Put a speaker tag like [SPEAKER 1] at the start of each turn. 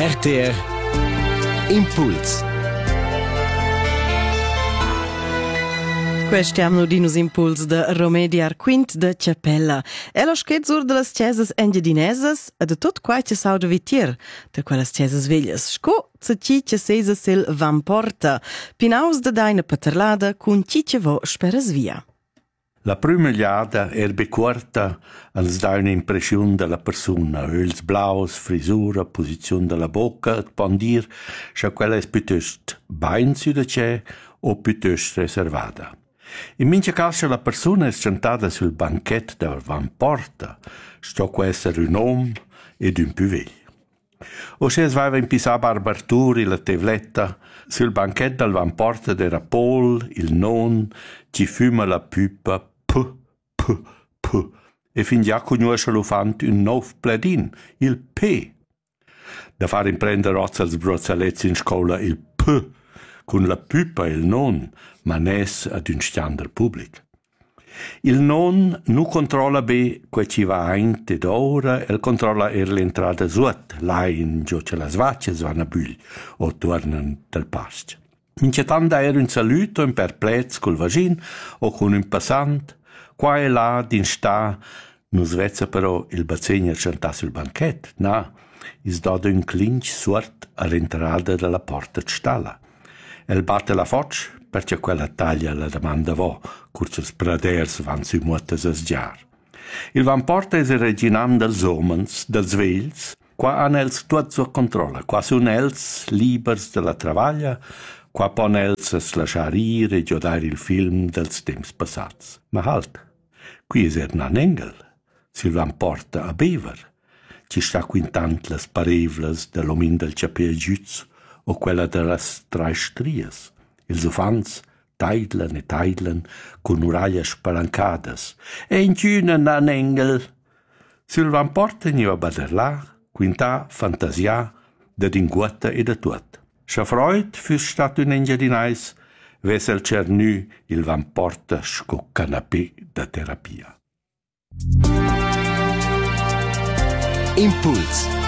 [SPEAKER 1] RTR Impuls.
[SPEAKER 2] Questiamo dinus impuls de Romedia Arquint de Ciapella. Elo schet sur de las chiesas engiadinesas e de tot quai che sau de vitier, de quellas chiesas veglias. Sco se ciccia sesa sil van porta, pinaus de daina paterlada cun ciccia vo speras via.
[SPEAKER 3] La prima liada corta ens dà un'impressione della persona, öls blaus, frisura, posizione della bocca, et pon dir che quella è piuttosto bain su de c'è o piuttosto reservata. In mince caso la persona è sentata sul banchetto del van porta, sto può essere un uomo ed un più veglio. O se svaiva in pisa barbarturi la tevletta, sul banchetto del van porta era Paul, il non, ci fuma la pipa, e fin già conosce lo fant un nuovo pledin, il P. Da far imprendere rozza als brozzaletti in scuola il P, con la pipa il non, ma nes ad un standard pubblico. Il non nu controlla be quel ci va aint ed ora, el controlla l'entrata suot, là in gio ce la svaccia van a bugl, o tornan del past. Incetanda era un saluto in perplez col vagin o con un passant, qua e là din sta, nu svezza però il bazzegna cantà sul banchet, na, is doda un clinch suort all'entrata della porta stalla. El batte la foc, perché quella taglia la domanda vo, cursos praders van sui muotes a sgiar. Il van porta es reginant dels omens, dels vegls, qua han els tuot so controlla, qua sun els libers de la travaglia, qua pon els es lasciar ir e giodare il film dels temps passats. Ma halt, qui es nan engel, sil van porta a bever, ci sta quintant las parevlas de l'omin del ciapè giuts o quella de las trai strias. Ils ufants taidlan e taidlan con uraglia spalancadas. E in giuna nan engel, sil van porta ni va baderla, quintà, fantasia, de dinguata e de tuot. Scha freud fürs stat un engiadinais, vesel cernu il van porta sco canapè da terapia.
[SPEAKER 1] Impuls.